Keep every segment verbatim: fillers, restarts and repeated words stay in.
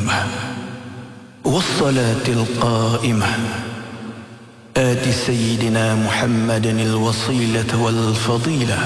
القيمة والصلاة القائمة آت سيدنا محمد الوصيلة والفضيلة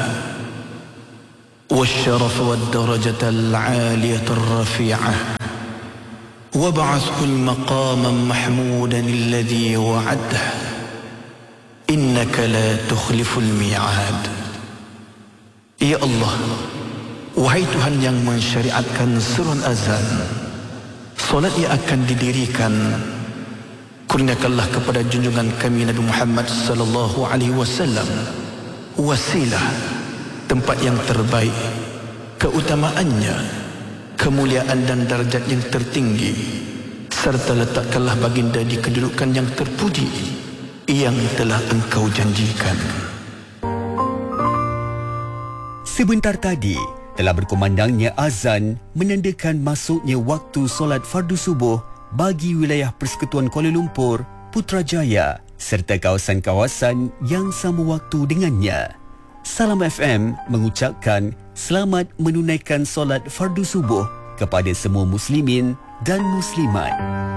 والشرف والدرجة العالية الرفيعة وابعثه المقام محمودا الذي وعده إنك لا تخلف الميعاد. Ya Allah, wahai Tuhan yang mensyariatkan seruan azan, solat yang akan didirikan, kurniakanlah kepada junjungan kami Nabi Muhammad sallallahu alaihi wasallam wasilah, tempat yang terbaik, keutamaannya, kemuliaan dan darjat yang tertinggi, serta letakkanlah baginda di kedudukan yang terpuji yang telah engkau janjikan. Sebentar tadi telah berkumandangnya azan menandakan masuknya waktu solat fardu subuh bagi wilayah Persekutuan Kuala Lumpur, Putrajaya serta kawasan-kawasan yang sama waktu dengannya. Salam F M mengucapkan selamat menunaikan solat fardu subuh kepada semua muslimin dan muslimat.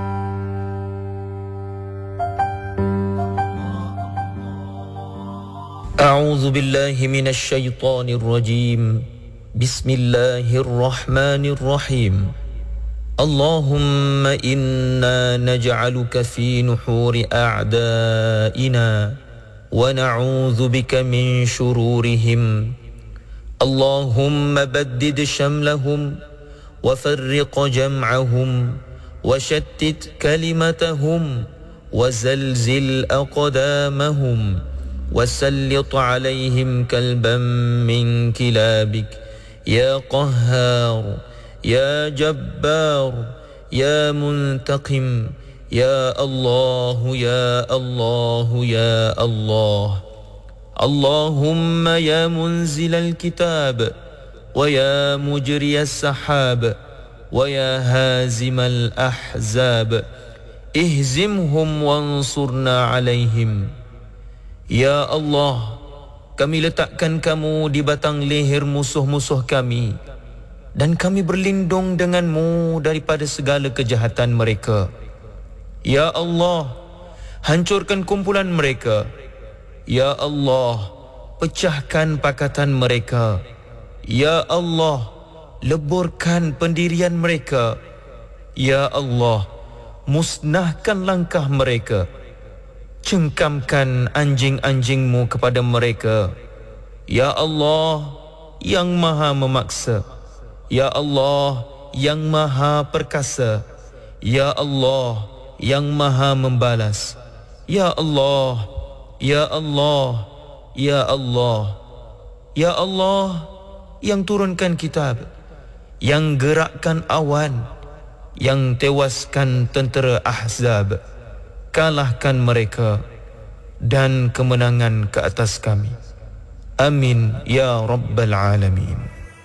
A'udzu billahi minasy syaithanir rajim. Bismillahirrahmanirrahim. Allahumma inna naj'aluka fi nuhuri a'da'ina wa na'udzu bika min shururihim. Allahumma baddid shamlahum wa farriq jam'ahum wa shattit kalimatahum wa zalzil aqdamahum وسلط عليهم كلبا من كلابك يا قهار يا جبار يا منتقم يا الله يا الله يا الله. اللهم يا منزل الكتاب ويا مجري السحاب ويا هازم الأحزاب اهزمهم وانصرنا عليهم. Ya Allah, kami letakkan kamu di batang leher musuh-musuh kami dan kami berlindung denganmu daripada segala kejahatan mereka. Ya Allah, hancurkan kumpulan mereka. Ya Allah, pecahkan pakatan mereka. Ya Allah, leburkan pendirian mereka. Ya Allah, musnahkan langkah mereka. Cengkamkan anjing-anjingmu kepada mereka. Ya Allah yang maha memaksa. Ya Allah yang maha perkasa. Ya Allah yang maha membalas. Ya Allah, Ya Allah, Ya Allah. Ya Allah yang turunkan kitab, yang gerakkan awan, yang tewaskan tentera Ahzab. Kalahkan mereka dan kemenangan ke atas kami. Amin ya Rabbal Alamin.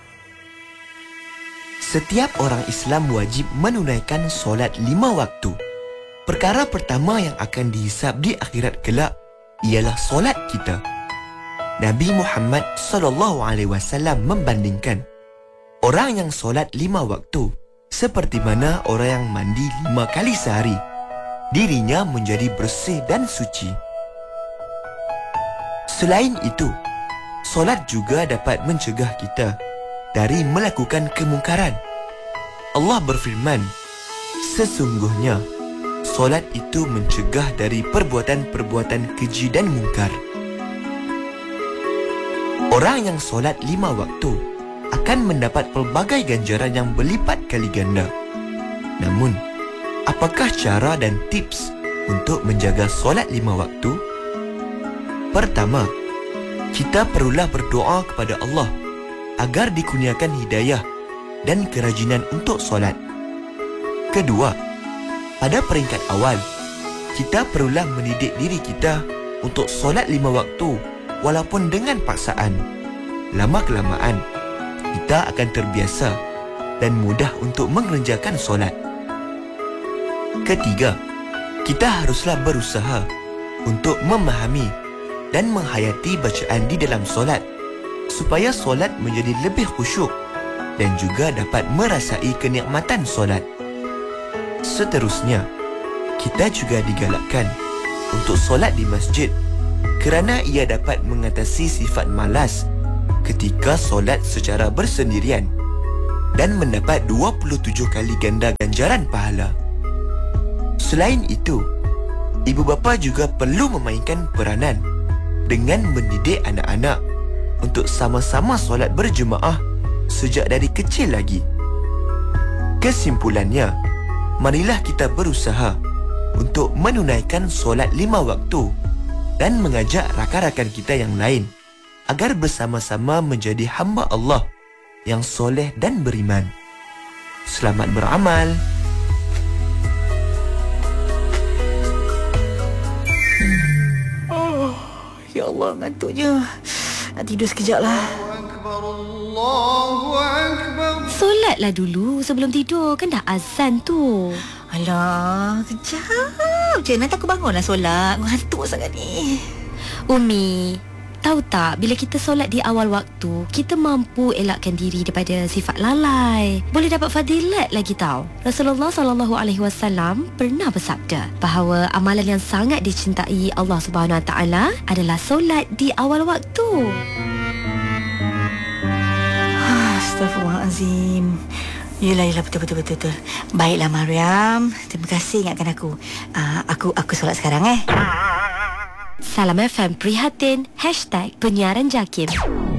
Setiap orang Islam wajib menunaikan solat lima waktu. Perkara pertama yang akan dihisab di akhirat kelak ialah solat kita. Nabi Muhammad sallallahu alaihi wasallam membandingkan orang yang solat lima waktu seperti mana orang yang mandi lima kali sehari. Dirinya menjadi bersih dan suci. Selain itu, solat juga dapat mencegah kita dari melakukan kemungkaran. Allah berfirman, sesungguhnya solat itu mencegah dari perbuatan-perbuatan keji dan mungkar. Orang yang solat lima waktu akan mendapat pelbagai ganjaran yang berlipat kali ganda. Namun, apakah cara dan tips untuk menjaga solat lima waktu? Pertama, kita perlulah berdoa kepada Allah agar dikurniakan hidayah dan kerajinan untuk solat. Kedua, pada peringkat awal, kita perlulah mendidik diri kita untuk solat lima waktu walaupun dengan paksaan. Lama-kelamaan, kita akan terbiasa dan mudah untuk mengerjakan solat. Ketiga, kita haruslah berusaha untuk memahami dan menghayati bacaan di dalam solat supaya solat menjadi lebih khusyuk dan juga dapat merasai kenikmatan solat. Seterusnya, kita juga digalakkan untuk solat di masjid kerana ia dapat mengatasi sifat malas ketika solat secara bersendirian dan mendapat dua puluh tujuh kali ganda ganjaran pahala. Selain itu, ibu bapa juga perlu memainkan peranan dengan mendidik anak-anak untuk sama-sama solat berjemaah sejak dari kecil lagi. Kesimpulannya, marilah kita berusaha untuk menunaikan solat lima waktu dan mengajak rakan-rakan kita yang lain agar bersama-sama menjadi hamba Allah yang soleh dan beriman. Selamat beramal. Oh, ya Allah, ngantuknya. Nak tidur sekejap lah. Solatlah dulu sebelum tidur. Kan dah azan tu. Alah, kejap je. Nanti aku bangunlah solat. Ngantuk sangat ni. Umi, tahu tak, bila kita solat di awal waktu, kita mampu elakkan diri daripada sifat lalai. Boleh dapat fadilat lagi tahu. Rasulullah sallallahu alaihi wasallam pernah bersabda bahawa amalan yang sangat dicintai Allah Subhanahu Wa Taala adalah solat di awal waktu. Astaghfirullahalazim. Yelah, yelah, betul, betul, betul, betul. Baiklah, Mariam. Terima kasih ingatkan aku. Uh, aku aku solat sekarang eh. Salam F M Prihatin. Hashtag Penyiaran Jakim.